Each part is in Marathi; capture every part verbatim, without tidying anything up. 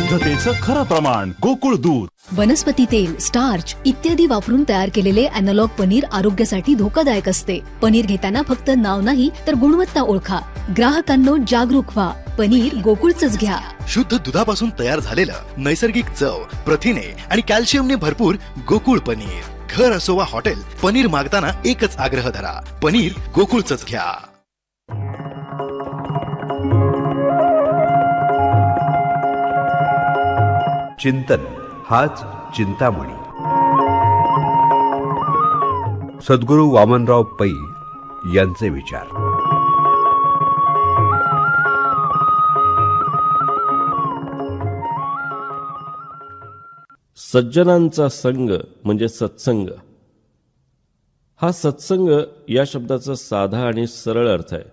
शुद्धतेचं खरं प्रमाण गोकुळ दूध. वनस्पती तेल, स्टार्च इत्यादी वापरून तयार केलेले अॅनालॉग पनीर आरोग्यासाठी धोकादायक असते. पनीर घेताना फक्त नाव नाही तर गुणवत्ता ओळखा. ग्राहकांनो जागरूक व्हा. पनीर गोकुळचंच घ्या. शुद्ध दुधापासून तयार झालेलं नैसर्गिक चव, प्रथिने आणि कॅल्शियमने भरपूर गोकुळ पनीर. घर असो वा हॉटेल, पनीर मागताना एकच आग्रह धरा, पनीर गोकुळचंच घ्या. चिंतन हाच चिंतामणी. सद्गुरू वामनराव पै यांचे विचार. सज्जनांचा संग म्हणजे सत्संग. हा सत्संग या शब्दाचा साधा आणि सरळ अर्थ आहे.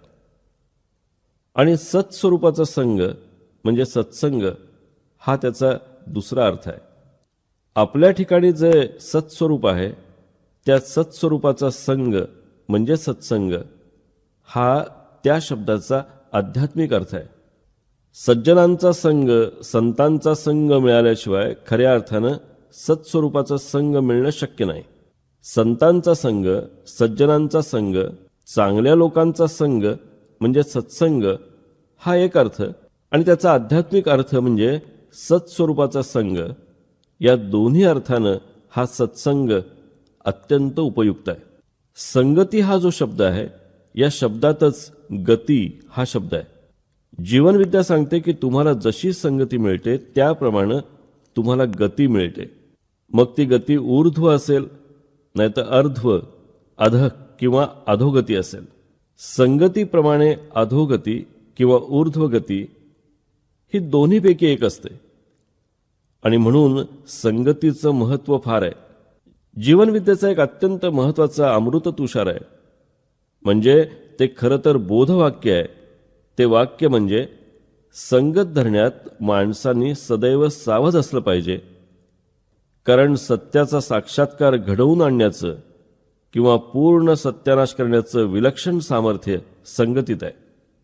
आणि सत्स्वरूपाचा संग म्हणजे सत्संग हा त्याचा दुसरा अर्थ आहे. आपल्या ठिकाणी जे सत्स्वरूप आहे त्या सत्स्वरूपाचा संग म्हणजे सत्संग हा त्या शब्दाचा आध्यात्मिक अर्थ आहे. सज्जनांचा संग, संतांचा संग मिळाल्याशिवाय खऱ्या अर्थानं सत्स्वरूपाचा संग मिळणं शक्य नाही. संतांचा संग, सज्जनांचा संग, चांगल्या लोकांचा संग म्हणजे सत्संग हा एक अर्थ, आणि त्याचा आध्यात्मिक अर्थ म्हणजे सत्स्वरूपाचा संग. या दोन्ही अर्थानं हा सत्संग अत्यंत उपयुक्त आहे. संगती हा जो शब्द आहे या शब्दातच गती हा शब्द आहे. जीवनविद्या सांगते की तुम्हाला जशी संगती मिळते त्याप्रमाणे तुम्हाला गती मिळते. मग ती गती ऊर्ध्व असेल नाहीतर अर्ध्व, अधः किंवा अधोगती असेल. संगतीप्रमाणे अधोगती किंवा ऊर्ध्वगती ही दोन्हीपैकी एक असते. आणि म्हणून संगतीचं महत्त्व फार आहे. जीवनविद्येचा एक अत्यंत महत्त्वाचा अमृत तुषार आहे. म्हणजे ते खरं तर बोधवाक्य आहे. ते वाक्य म्हणजे संगत धरण्यात माणसांनी सदैव सावध असलं पाहिजे. कारण सत्याचा साक्षात्कार घडवून आणण्याचं किंवा पूर्ण सत्यानाश करण्याचं विलक्षण सामर्थ्य संगतीत आहे.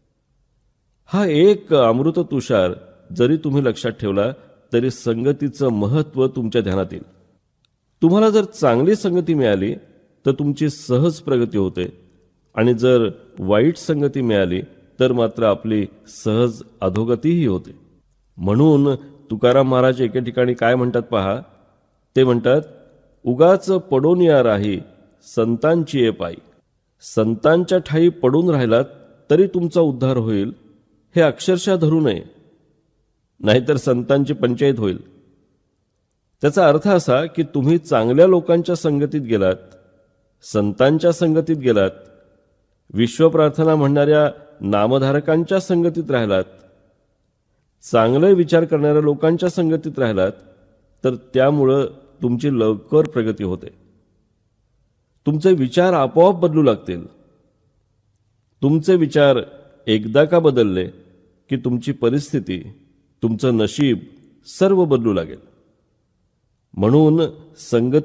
हा एक अमृत तुषार जरी तुम्ही लक्षात ठेवला तरी संगतीचं महत्त्व तुमच्या ध्यानात येईल. तुम्हाला जर चांगली संगती मिळाली तर तुमची सहज प्रगती होते, आणि जर वाईट संगती मिळाली तर मात्र आपली सहज अधोगतीही होते. म्हणून तुकाराम महाराज एके ठिकाणी काय म्हणतात पहा. ते म्हणतात, उगाच पडून या राही संतांची ये पायी. संतांच्या ठाई पडून राहिलात तरी तुमचा उद्धार होईल हे अक्षरशः धरू नये, नाहीतर संतांची पंचायत होईल. त्याचा अर्थ असा की तुम्ही चांगल्या लोकांच्या संगतीत गेलात, संतांच्या संगतीत गेलात, विश्वप्रार्थना म्हणणाऱ्या नामधारकांच्या संगतीत राहिलात, चांगले विचार करणाऱ्या लोकांच्या संगतीत राहिलात तर त्यामुळं तुमची लवकर प्रगती होते. तुमचे विचार आपोआप बदलू लागतील. तुमचे विचार एकदा का बदलले की तुमची परिस्थिती, तुमचं नशीब सर्व बदलू लागेल. म्हणून संगती